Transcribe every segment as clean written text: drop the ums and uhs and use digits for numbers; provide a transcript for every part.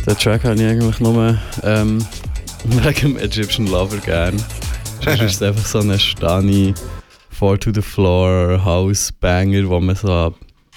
Den Track habe ich eigentlich nur wegen dem Egyptian Lover gern. Das ist einfach so eine Stani Fall to the Floor House Banger, wo man so an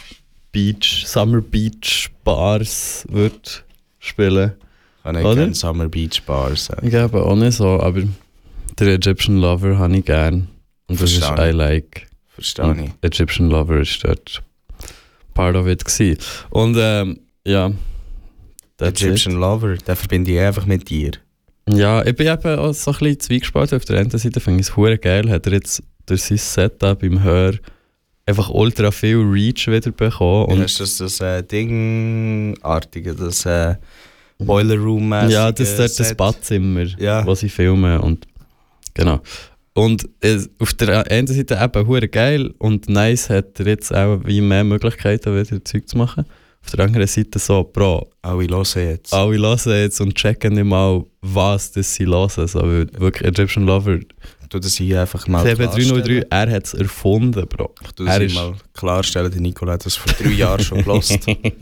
Summer Beach Bars wird spielen. Kann ich gerne Summer Beach Bars sagen. Ich glaube auch nicht so, aber der Egyptian Lover habe ich gern. Und das ist I like. Verstehe ich. Egyptian Lover ist dort part of it gewesen. Und ja. Egyptian Lover, den verbinde ich einfach mit dir. Ja, ich bin eben auch so ein bisschen zwiegespalten. Auf der einen Seite finde ich es verdammt geil, hat er jetzt durch sein Setup im Hör einfach ultra viel Reach wieder bekommen. Und ist das Dingartige, das Boiler Room-mäßige ja, das ist dort das Badzimmer, wo sie filmen. Und, genau. Und auf der einen Seite eben verdammt geil und nice hat er jetzt auch wie mehr Möglichkeiten, wieder Zeug zu machen. Auf der anderen Seite so, Bro, alle hören jetzt und checken nicht mal, was das sie hören. Also wirklich Egyptian Lover. Du das hier einfach mal CB303, er hat es erfunden, Bro. Ich tu das hier mal klarstellen, der Nicola hat das vor 3 Jahren schon gehört.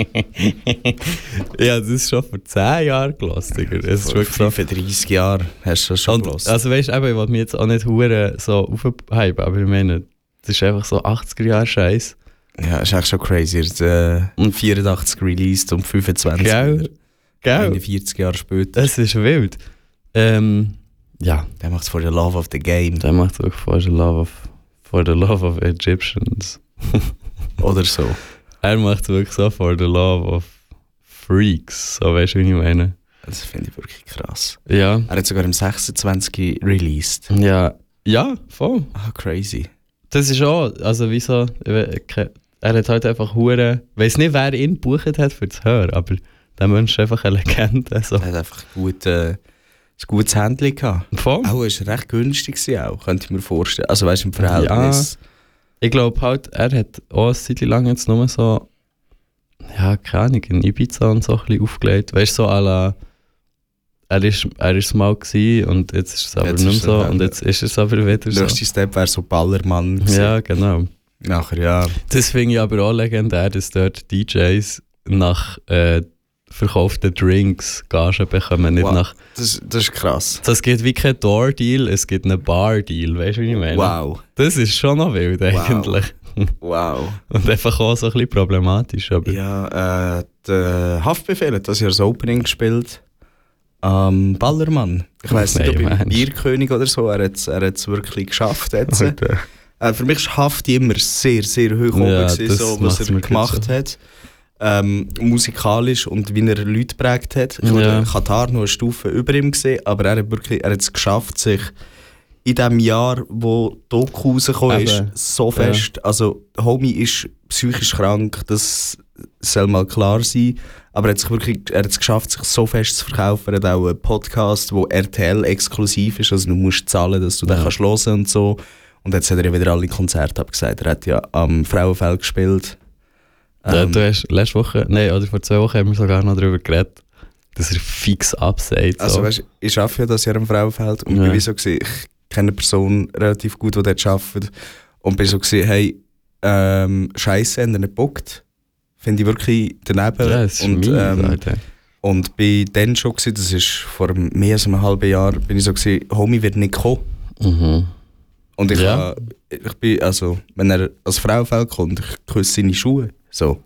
Ja, das ist schon vor 10 Jahren gehört, Digga. Vor 35 Jahren hast du das schon gehört. Also weißt du, ich will mich jetzt auch nicht hure so aufhypen, aber ich meine, das ist einfach so 80er-Jahre-Scheiß. Ja, ist echt schon crazy. Und 84 released und 25 Gell? 41 Jahre später. Das ist wild. Ja. Der macht es for the love of the game. Der macht es wirklich for the love of Egyptians. Oder so. Er macht es wirklich so for the love of Freaks. So weißt du, wie ich meine? Das finde ich wirklich krass. Ja. Er hat sogar im 26 released. Ja, voll. Ah, crazy. Das ist auch, also wieso, er hat halt einfach hure, ich weiss nicht, wer ihn gebucht hat für das Hören, aber der Mensch ist einfach eine Legende. So. Er hat einfach ein gutes Handling gehabt. Voll. Auch ist recht günstig auch, könnte ich mir vorstellen. Also weißt du, im Verhältnis. Ja, ich glaube halt, er hat auch eine Zeit lang jetzt nur so, ja, keine Ahnung, in Ibiza und so ein bisschen aufgelegt. Weißt du, so à la, er ist mal gewesen und jetzt ist es aber nicht mehr so und jetzt ist es aber wieder so. Der nächste Step wäre so Ballermann gewesen. Ja, genau. Nachher, ja. Das finde ich aber auch legendär, dass dort DJs nach verkauften Drinks Gagen bekommen, nicht nach... Das ist krass. Es gibt wie kein Door-Deal, es gibt einen Bar-Deal, weißt du, wie ich meine? Wow. Das ist schon noch wild eigentlich. Wow. Und einfach auch so ein bisschen problematisch. Aber ja, der Haftbefehl hat das Jahr das Opening gespielt. Ballermann. Ich weiss nicht, ob im Bierkönig oder so, er hat es wirklich geschafft jetzt. Für mich ist Haft immer sehr, sehr hoch oben gewesen, so, was er gemacht hat. Musikalisch und wie er Leute geprägt hat. Ich habe Katar noch eine Stufe über ihm gesehen, aber er hat es geschafft, sich in dem Jahr, wo Doku rausgekommen ist, so fest, also Homie ist psychisch krank, das soll mal klar sein, aber er hat es geschafft, sich so fest zu verkaufen. Er hat auch einen Podcast, der RTL exklusiv ist, also du musst zahlen, dass du den kannst hören und so. Und jetzt hat er ja wieder alle Konzerte abgesagt. Er hat ja am Frauenfeld gespielt. Du hast letzte Woche, oder vor 2 Wochen haben wir sogar noch darüber geredet, dass er fix absagt. Also weißt, ich arbeite ja das Jahr am Frauenfeld und bin so gewesen, ich kenne eine Person relativ gut, die dort arbeitet und bin so gewesen, hey, Scheisse, haben wir nicht gebockt. Finde ich wirklich daneben. Ja, das ist mies, und bin dann schon gewesen, das ist vor mehr als einem halben Jahr, bin ich so gewesen, Homie wird nicht kommen. Mhm. Und ich bin, also, wenn er als Frauenfeld kommt, ich küsse seine Schuhe. So.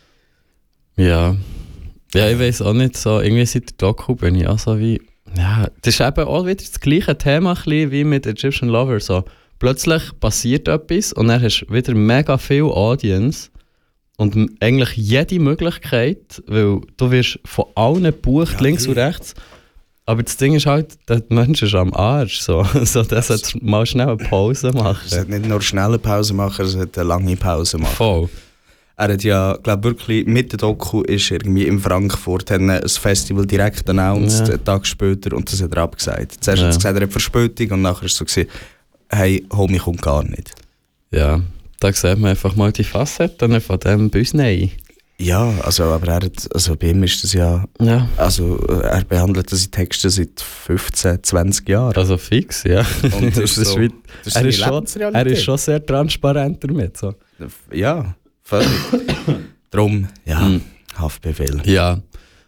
Ja. Ja, ich weiss auch nicht, so, irgendwie seit der Doku bin ich auch so wie, ja, das ist eben auch wieder das gleiche Thema wie mit Egyptian Lover, so. Plötzlich passiert etwas und dann hast du wieder mega viel Audience und eigentlich jede Möglichkeit, weil du wirst von allen gebucht, links und rechts. Aber das Ding ist halt, der Mensch ist am Arsch. So der sollte mal schnell eine Pause machen. Er sollte nicht nur schnell eine Pause machen, er sollte eine lange Pause machen. Voll. Er hat ja, glaube wirklich, mit der Doku ist irgendwie in Frankfurt ein Festival direkt announced, einen Tag später, und das hat er abgesagt. Zuerst hat er gesagt, er hat Verspätung und nachher ist es so gewesen, hey, Homie kommt gar nicht. Ja, da sieht man einfach mal die Facetten von diesem Büsnei. Ja, also, aber bei ihm ist das ja. Also, er behandelt das in Texten seit 15, 20 Jahren. Also fix, ja. Und das ist so, er ist schon sehr transparent damit. So. Ja, völlig. Drum, ja, Haftbefehl. Ja,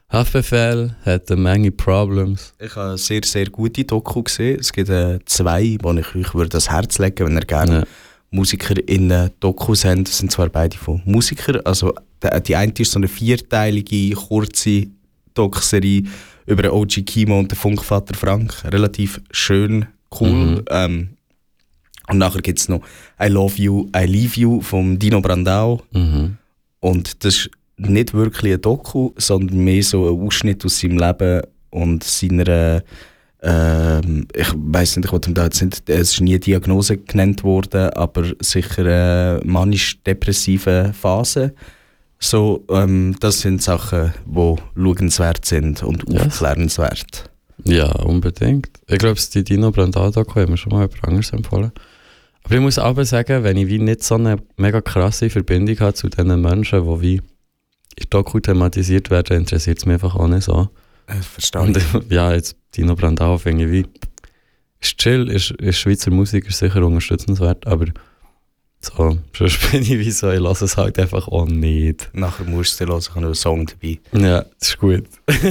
Haftbefehl hat eine Menge Problems. Ich habe sehr, sehr gute Doku gesehen. Es gibt 2, die ich euch würde das Herz legen, wenn ihr gerne Musiker in Dokus habt. Das sind zwar beide von Musikern. Also die eine ist so eine 4-teilige, kurze Doku-Serie über den OG Kimo und den Funkvater Frank. Relativ schön, cool. Und nachher gibt es noch I Love You, I Leave You von Dino Brandao. Und das ist nicht wirklich ein Doku, sondern mehr so ein Ausschnitt aus seinem Leben und seiner, ich weiss nicht, was da jetzt sind, es ist nie eine Diagnose genannt worden, aber sicher manisch-depressive Phase. So, das sind Sachen, die schauenswert sind und aufklärenswert. Ja, unbedingt. Ich glaube, die Dino Brandao-Doku haben wir schon mal jemand anderes empfohlen. Aber ich muss aber sagen, wenn ich wie nicht so eine mega krasse Verbindung habe zu diesen Menschen, die wie in Doku thematisiert werden, interessiert es mich einfach auch nicht so. Verstanden. Ja, jetzt Dino Brandao finde ich wie ist chill, ist Schweizer Musik, ist sicher unterstützenswert, aber so, sonst bin ich wie so, ich lasse es halt einfach auch nicht. Nachher musst du hören, ich habe noch einen Song dabei. Ja, das ist gut.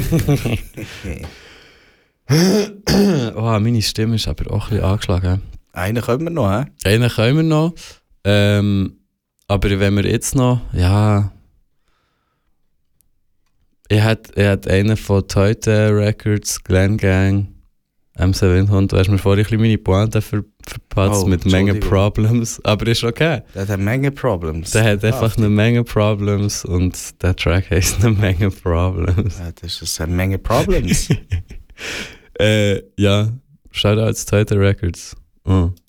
Oh, meine Stimme ist aber auch ein bisschen angeschlagen. Einen können wir noch, hä? Einen können wir noch. Aber wenn wir jetzt noch, ja... Ich hatte einen von Toyota Records, Glen Gang, M700. Du hast mir vorhin ein bisschen meine Pointe verpatzt mit Menge Problems. Aber ist okay. Der hat eine Menge Problems. Der hat einfach eine Menge Problems und der Track heisst eine Menge Problems. Ja, das ist eine Menge Problems. Ja, Shoutouts Toyota Records.